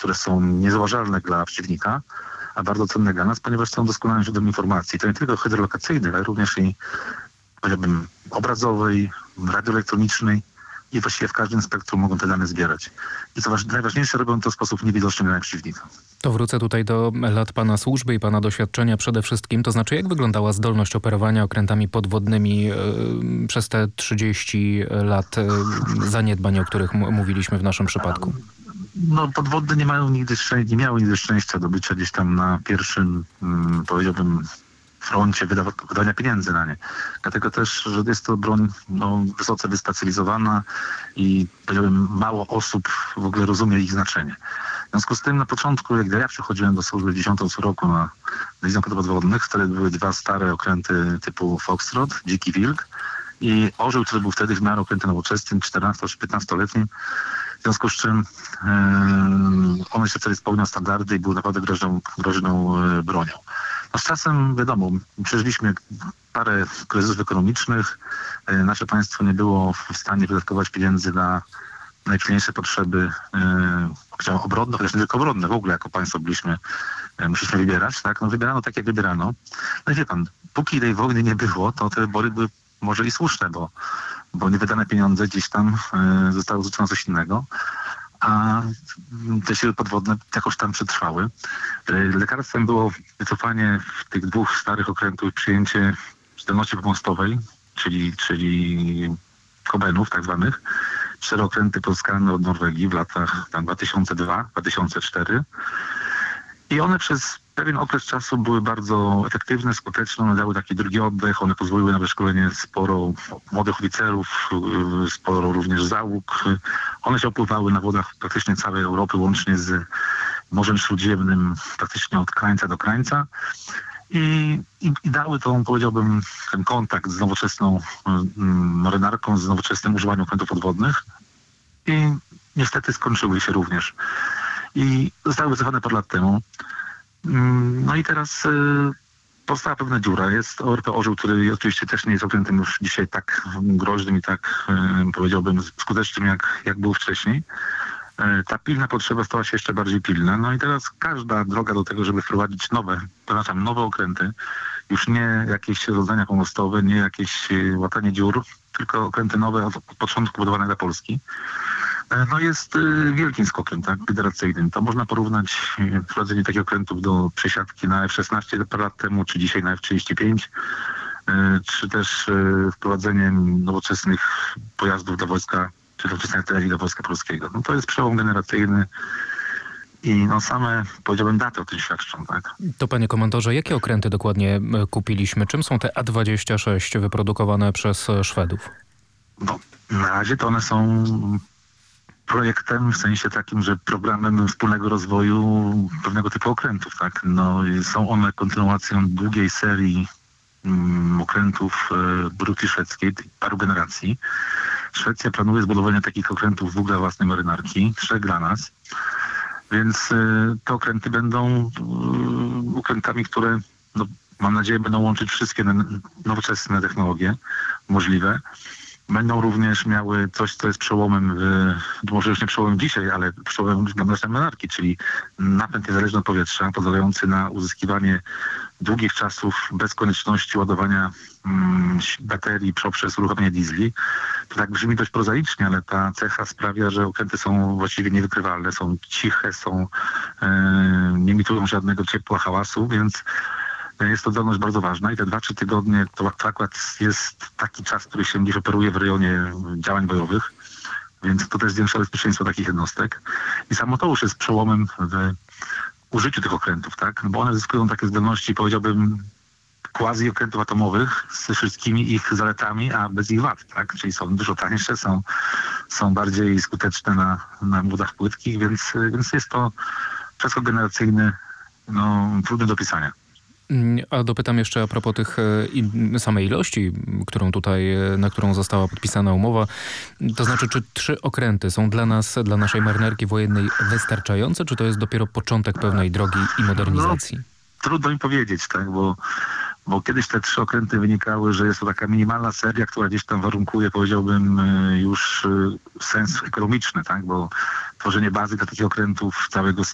które są niezauważalne dla przeciwnika, a bardzo cenne dla nas, ponieważ są doskonałym źródłem informacji. To nie tylko hydrolokacyjnej, ale również i, powiedziałbym, obrazowej, radioelektronicznej i właściwie w każdym spektrum mogą te dane zbierać. I co najważniejsze, robią to w sposób niewidoczny dla przeciwnika. To wrócę tutaj do lat pana służby i pana doświadczenia przede wszystkim. To znaczy, jak wyglądała zdolność operowania okrętami podwodnymi przez te 30 lat zaniedbań, o których mówiliśmy w naszym przypadku? No, podwodne nie miały nigdy szczęścia do bycia gdzieś tam na pierwszym, powiedziałbym, froncie wydawania pieniędzy na nie. Dlatego też, że jest to broń wysoce wyspecjalizowana i, powiedziałbym, mało osób w ogóle rozumie ich znaczenie. W związku z tym na początku, jak ja przychodziłem do służby w 10 co roku na dywizję okrętów podwodnych, wtedy były dwa stare okręty typu Foxtrot, Dziki Wilk i Orzeł, który był wtedy w miarę okrętem nowoczesnym, 14 czy 15-letnim. W związku z czym on jeszcze wtedy spełniał standardy i był naprawdę groźną bronią. No z czasem, wiadomo, przeżyliśmy parę kryzysów ekonomicznych. Nasze państwo nie było w stanie wydatkować pieniędzy na najpilniejsze potrzeby obronne, chociaż nie tylko obronne, w ogóle jako państwo musieliśmy wybierać, tak? No wybierano tak, jak wybierano. No i wie pan, póki tej wojny nie było, to te wybory były może i słuszne, bo niewydane pieniądze gdzieś tam zostały zużyte na coś innego, a te siły podwodne jakoś tam przetrwały. Lekarstwem było wycofanie tych dwóch starych okrętów, przyjęcie zdolności pomostowej, czyli kobenów tak zwanych, 4 okręty pozyskane od Norwegii w latach 2002-2004. I one przez pewien okres czasu były bardzo efektywne, skuteczne, one dały taki drugi oddech, one pozwoliły na wyszkolenie sporo młodych oficerów, sporo również załóg. One się opływały na wodach praktycznie całej Europy, łącznie z Morzem Śródziemnym, praktycznie od krańca do krańca. I dały tą, powiedziałbym, ten kontakt z nowoczesną marynarką, z nowoczesnym używaniem okrętów podwodnych. I niestety skończyły się również. I zostały wycofane parę lat temu. No i teraz powstała pewna dziura. Jest ORP Orzeł, który oczywiście też nie jest okrętem już dzisiaj tak groźnym i tak, powiedziałbym, skutecznym, jak był wcześniej. Ta pilna potrzeba stała się jeszcze bardziej pilna. No i teraz każda droga do tego, żeby wprowadzić nowe okręty, już nie jakieś rozwiązania pomostowe, nie jakieś łatanie dziur, tylko okręty nowe od początku budowane dla Polski, no jest wielkim skokiem, tak, generacyjnym. To można porównać wprowadzenie takich okrętów do przesiadki na F-16 parę lat temu, czy dzisiaj na F-35, czy też wprowadzenie nowoczesnych pojazdów dla wojska, czy nowoczesnej artylerii dla Wojska Polskiego. No to jest przełom generacyjny i same, powiedziałbym, daty o tym świadczą, tak. To panie komandorze, jakie okręty dokładnie kupiliśmy? Czym są te A-26 wyprodukowane przez Szwedów? No, na razie to one są projektem w sensie takim, że programem wspólnego rozwoju pewnego typu okrętów, tak. No, są one kontynuacją długiej serii okrętów brutli szwedzkiej, paru generacji. Szwecja planuje zbudowanie takich okrętów dla własnej marynarki, 3 dla nas. Więc te okręty będą okrętami, które mam nadzieję będą łączyć wszystkie nowoczesne technologie możliwe. Będą również miały coś, co jest przełomem, może już nie przełomem dzisiaj, ale przełomem dla naszej marynarki, czyli napęd niezależny od powietrza, pozwalający na uzyskiwanie długich czasów bez konieczności ładowania baterii poprzez uruchomienie diesli. To tak brzmi dość prozaicznie, ale ta cecha sprawia, że okręty są właściwie niewykrywalne, są ciche, nie emitują żadnego ciepła, hałasu, więc jest to zdolność bardzo ważna i te 2-3 tygodnie to akurat jest taki czas, który się gdzieś operuje w rejonie działań bojowych, więc to też zwiększa bezpieczeństwo takich jednostek. I samo to już jest przełomem w użyciu tych okrętów, tak? Bo one zyskują takie zdolności, powiedziałbym, quasi okrętów atomowych z wszystkimi ich zaletami, a bez ich wad, tak? Czyli są dużo tańsze, są bardziej skuteczne na wodach płytkich, więc jest to przeskok generacyjny, trudny do pisania. A dopytam jeszcze a propos tych samej ilości, na którą została podpisana umowa. To znaczy, czy 3 okręty są dla nas, dla naszej marynarki wojennej wystarczające, czy to jest dopiero początek pewnej drogi i modernizacji? Trudno mi powiedzieć, tak, bo kiedyś te 3 okręty wynikały, że jest to taka minimalna seria, która gdzieś tam warunkuje, powiedziałbym, już sens ekonomiczny, tak, bo tworzenie bazy dla takich okrętów, całego